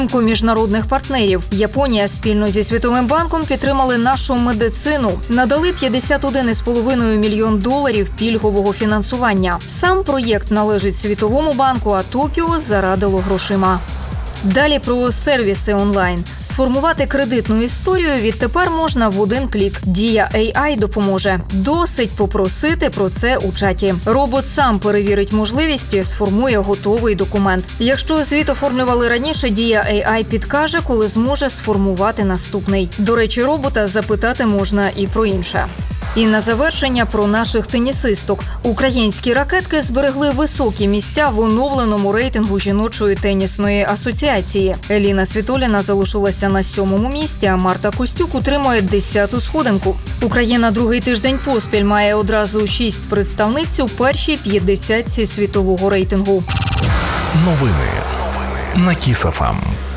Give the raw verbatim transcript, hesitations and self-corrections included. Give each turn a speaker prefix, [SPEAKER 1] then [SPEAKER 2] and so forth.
[SPEAKER 1] Міжнародних партнерів. Японія спільно зі Світовим банком підтримали нашу медицину. Надали п'ятдесят один цілих п'ять десятих мільйон доларів пільгового фінансування. Сам проєкт належить Світовому банку, а Токіо зарадило грошима. Далі про сервіси онлайн. Сформувати кредитну історію відтепер можна в один клік. Дія ей ай допоможе. Досить попросити про це у чаті. Робот сам перевірить можливість і сформує готовий документ. Якщо звіт оформлювали раніше, Дія ей ай підкаже, коли зможе сформувати наступний. До речі, робота запитати можна і про інше. І на завершення про наших тенісисток. Українські ракетки зберегли високі місця в оновленому рейтингу жіночої тенісної асоціації. Еліна Світоліна залишилася на сьомому місці, а Марта Костюк утримує десяту сходинку. Україна другий тиждень поспіль має одразу шість представниць у першій п'ятдесятці світового рейтингу.
[SPEAKER 2] Новини на Кіс еф ем.